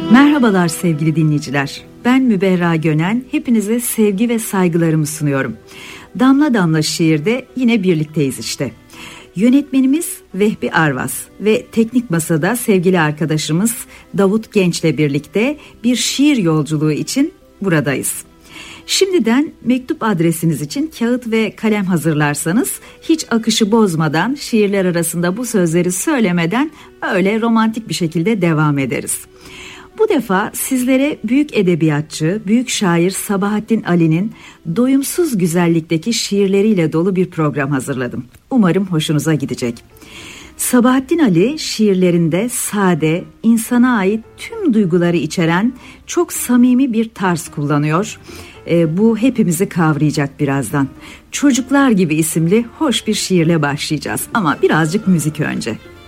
Merhabalar sevgili dinleyiciler. Ben Müberra Gönen. Hepinize sevgi ve saygılarımı sunuyorum. Damla Damla Şiir'de yine birlikteyiz işte. Yönetmenimiz Vehbi Arvas ve teknik masada sevgili arkadaşımız Davut Genç'le birlikte bir şiir yolculuğu için buradayız. Şimdiden mektup adresiniz için kağıt ve kalem hazırlarsanız hiç akışı bozmadan, şiirler arasında bu sözleri söylemeden öyle romantik bir şekilde devam ederiz. Bu defa sizlere büyük edebiyatçı, büyük şair Sabahattin Ali'nin doyumsuz güzellikteki şiirleriyle dolu bir program hazırladım. Umarım hoşunuza gidecek. Sabahattin Ali şiirlerinde sade, insana ait tüm duyguları içeren çok samimi bir tarz kullanıyor. Bu hepimizi kavrayacak birazdan. Çocuklar Gibi isimli hoş bir şiirle başlayacağız ama birazcık müzik önce.